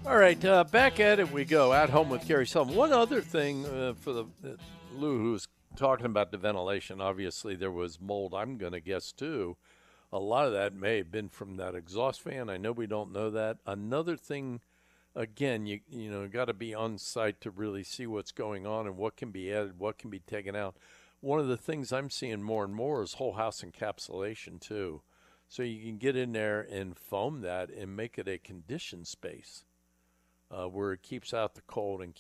All right, back at it we go. At home with Gary Sullivan. One other thing for the Lou, who's talking about the ventilation. Obviously, there was mold. I'm going to guess too. A lot of that may have been from that exhaust fan. I know we don't know that. Another thing, again, you got to be on site to really see what's going on and what can be added, what can be taken out. One of the things I'm seeing more and more is whole house encapsulation too. So you can get in there and foam that and make it a conditioned space where it keeps out the cold and